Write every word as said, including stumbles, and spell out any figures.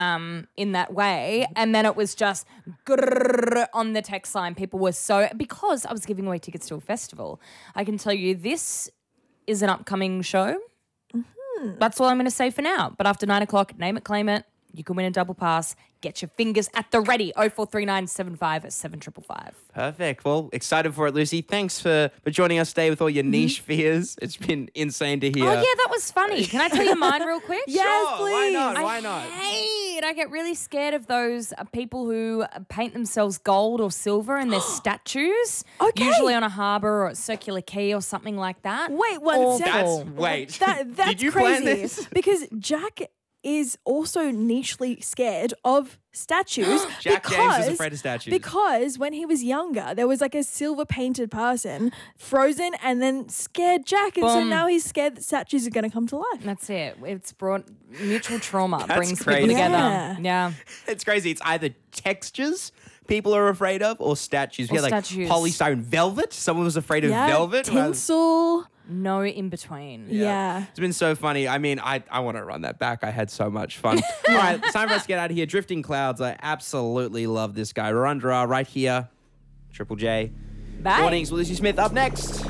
um, in that way. And then it was just grrr on the text line. People were so, because I was giving away tickets to a festival, I can tell you this is an upcoming show. Mm-hmm. That's all I'm going to say for now. But after nine o'clock, name it, claim it. You can win a double pass. Get your fingers at the ready. oh four three nine seven five seven five five. Perfect. Well, excited for it, Lucy. Thanks for, for joining us today with all your niche fears. It's been insane to hear. Oh, yeah, that was funny. Can I tell you mine real quick? Yes, Sure, please. why not? I Why not? hate, I get really scared of those uh, people who paint themselves gold or silver in their statues. Okay. Usually on a harbour or at Circular Quay or something like that. Wait one Awful. second. That's, wait. That, that's Did you crazy. plan this? Because Jack is also nichely scared of statues. Jack because, James is afraid of statues. Because when he was younger, there was like a silver painted person frozen and then scared Jack. And so Boom. now he's scared that statues are going to come to life. That's it. It's brought mutual trauma That's brings crazy. people together. Yeah. Yeah. It's crazy. It's either textures people are afraid of or statues. We Or had like statues. polystyrene velvet. Someone was afraid of Yeah, velvet. tinsel. No in between. Yeah. It's been so funny. I mean, I, I want to run that back. I had so much fun. All right, it's time for us to get out of here. Drifting Clouds. I absolutely love this guy. Rarundra right here. Triple J. Bye. Warnings with Lucy Smith up next.